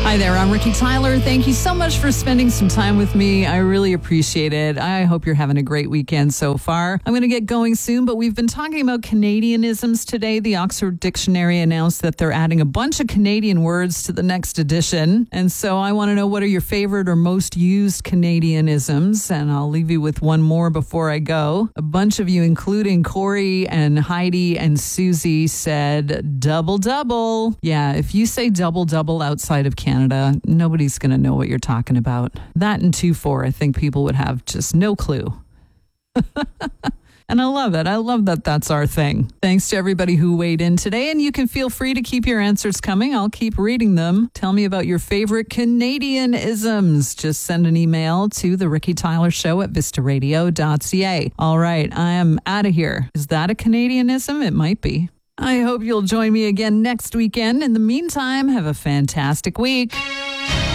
Hi there, I'm Ricky Tyler. Thank you so much for spending some time with me. I really appreciate it. I hope you're having a great weekend so far. I'm going to get going soon, but we've been talking about Canadianisms today. The Oxford Dictionary announced that they're adding a bunch of Canadian words to the next edition. And so I want to know, what are your favorite or most used Canadianisms? And I'll leave you with one more before I go. A bunch of you, including Corey and Heidi and Susie, said double double. Yeah, if you say double double outside of Canada, nobody's going to know what you're talking about. That and 2-4, I think people would have just no clue. And I love it. I love that that's our thing. Thanks to everybody who weighed in today, and you can feel free to keep your answers coming. I'll keep reading them. Tell me about your favorite Canadianisms. Just send an email to the Ricky Tyler Show at vistaradio.ca. All right, I am out of here. Is that a Canadianism? It might be. I hope you'll join me again next weekend. In the meantime, have a fantastic week.